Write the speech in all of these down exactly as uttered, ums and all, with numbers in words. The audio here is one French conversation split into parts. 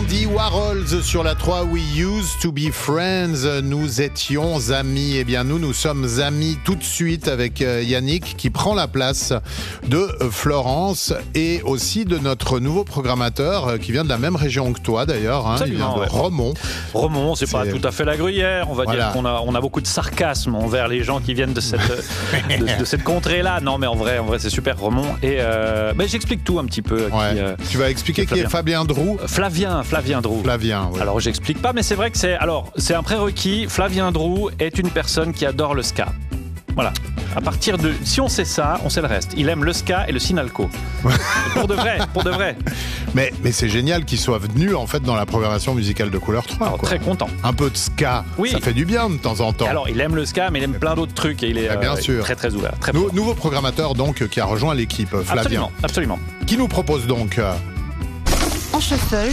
Andy Warhols sur la trois. We used to be friends. Nous étions amis. Eh bien, nous, nous sommes amis tout de suite avec Yannick qui prend la place de Florence et aussi de notre nouveau programmateur qui vient de la même région que toi d'ailleurs. Hein. Il vient de ouais. Romont. Romont, c'est, c'est pas tout à fait la Gruyère. On va voilà. dire qu'on a, on a beaucoup de sarcasme envers les gens qui viennent de cette, de, de cette contrée-là. Non, mais en vrai, en vrai, c'est super Romont. Et euh, ben, j'explique tout un petit peu. Ouais. Qui, euh, tu vas expliquer qui est Flavien Drou. Flavien, Flavien Drou. Flavien, oui. Alors, j'explique pas, mais c'est vrai que c'est, alors, c'est un prérequis. Flavien Drou est une personne qui adore le ska. Voilà. À partir de, si on sait ça, on sait le reste. Il aime le ska et le sinalco. Pour de vrai, pour de vrai. Mais, mais c'est génial qu'il soit venu en fait dans la programmation musicale de Couleur trois. Alors, très content. Un peu de ska, oui. Ça fait du bien de temps en temps. Alors, il aime le ska, mais il aime plein d'autres trucs et il est, ah, bien euh, sûr. très très ouvert. Très nou- nouveau programmateur donc qui a rejoint l'équipe, Flavien. Absolument, absolument. Qui nous propose donc euh... En shuffle.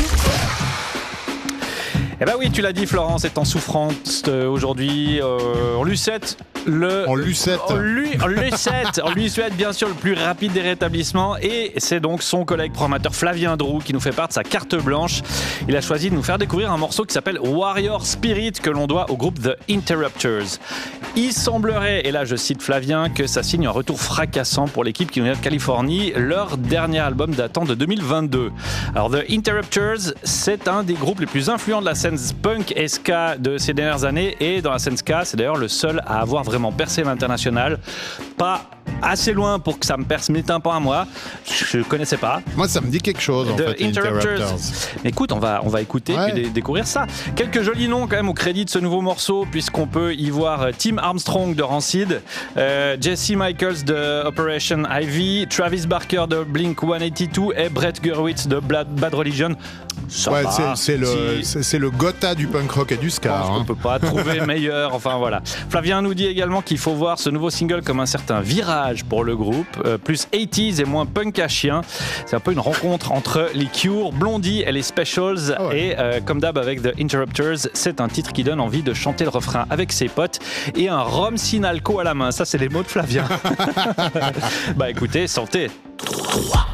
Eh ben oui, tu l'as dit, Florence est en souffrance euh, aujourd'hui. Euh, en Lucette. Le, en Lucette. En, lui, en Lucette. On lui souhaite bien sûr le plus rapide des rétablissements. Et c'est donc son collègue programmateur Flavien Drou qui nous fait part de sa carte blanche. Il a choisi de nous faire découvrir un morceau qui s'appelle Warrior Spirit que l'on doit au groupe The Interrupters. Il semblerait, et là je cite Flavien, que ça signe un retour fracassant pour l'équipe qui nous vient de Californie, leur dernier album datant de deux mille vingt-deux. Alors The Interrupters, c'est un des groupes les plus influents de la scène punk et ska de ces dernières années, et dans la scène ska, c'est d'ailleurs le seul à avoir vraiment percé l'international. Pas assez loin pour que ça me perce mes tympans à moi. Je ne connaissais pas. Moi, ça me dit quelque chose, en The fait, Interrupters. Interrupters. Écoute, on va, on va écouter ouais. et dé- découvrir ça. Quelques jolis noms quand même au crédit de ce nouveau morceau, puisqu'on peut y voir Tim Armstrong de Rancid, euh, Jesse Michaels de Operation Ivy, Travis Barker de Blink one eighty-two et Brett Gurewitz de Bad, Bad Religion. Ça ouais, va. c'est, c'est, le, Si... c'est, c'est le Gotha du punk rock et du ska. Hein. On ne peut pas trouver meilleur. Enfin voilà. Flavien nous dit également qu'il faut voir ce nouveau single comme un certain virage pour le groupe, euh, plus quatre-vingt-dix et moins punk à chien. C'est un peu une rencontre entre les Cure, Blondie et les Specials. Oh ouais. Et euh, comme d'hab avec The Interrupters, c'est un titre qui donne envie de chanter le refrain avec ses potes et un rhum sinalco à la main. Ça, c'est les mots de Flavien. Bah écoutez, santé. trois